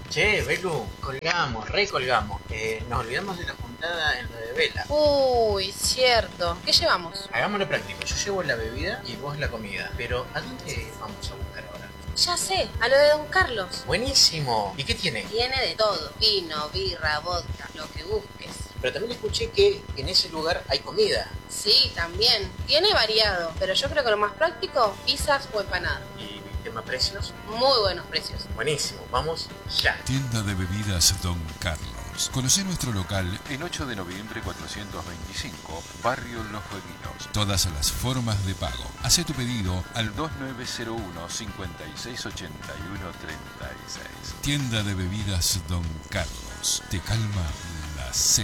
Che, Belu, colgamos, recolgamos. Nos olvidamos de la juntada en lo de vela. Uy, cierto. ¿Qué llevamos? Hagámoslo práctico. Yo llevo la bebida y vos la comida. Pero, ¿a dónde vamos a buscar ahora? Ya sé, a lo de Don Carlos. Buenísimo. ¿Y qué tiene? Tiene de todo. Vino, birra, vodka, lo que busques. Pero también escuché que en ese lugar hay comida. Sí, también. Tiene variado, pero yo creo que lo más práctico, pizzas o empanadas. ¿Y tema precios? Muy buenos precios. Buenísimo. Vamos ya. Tienda de bebidas Don Carlos. Conocé nuestro local en 8 de noviembre 425, Barrio Los Jueguinos. Todas las formas de pago. Hacé tu pedido al 2901 5681 36. Tienda de bebidas Don Carlos. Te calma la sed.